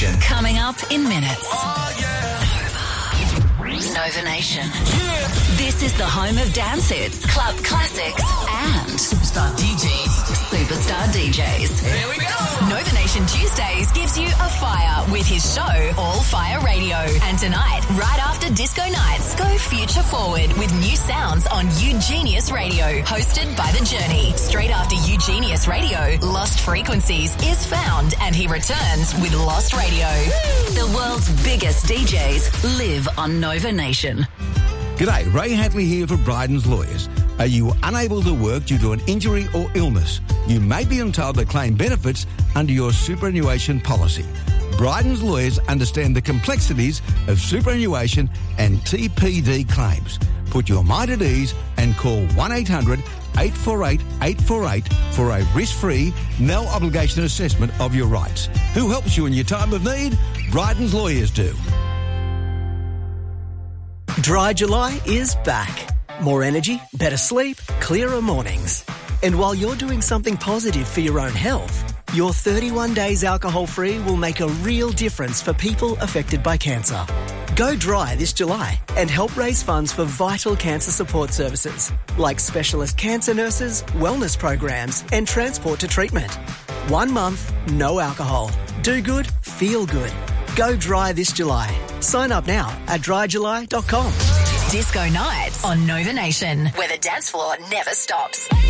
Nation. Coming up in minutes. Nova Nation. This is the home of dance hits, club classics, and Superstar DJs. Here we go. Nova Nation Tuesdays gives you a fire with his show, All Fire Radio. And tonight, right after Disco Nights, go future forward with new sounds on Eugenius Radio, hosted by The Journey. Straight after Eugenius Radio, Lost Frequencies is found, and he returns with Lost Radio. The world's biggest DJs live on Nova Nation. G'day, Ray Hadley here for Bryden's Lawyers. Are you unable to work due to an injury or illness? You may be entitled to claim benefits under your superannuation policy. Bryden's Lawyers understand the complexities of superannuation and TPD claims. Put your mind at ease and call 1-800-848-848 for a risk-free, no-obligation assessment of your rights. Who helps you in your time of need? Bryden's Lawyers do. Dry July is back. More energy, better sleep, clearer mornings. And while you're doing something positive for your own health, your 31 days alcohol-free will make a real difference for people affected by cancer. Go dry this July and help raise funds for vital cancer support services like specialist cancer nurses, wellness programs and transport to treatment. 1 month, no alcohol. Do good, feel good. Go dry this July. Sign up now at dryjuly.com. Disco Nights on Nova Nation, where the dance floor never stops.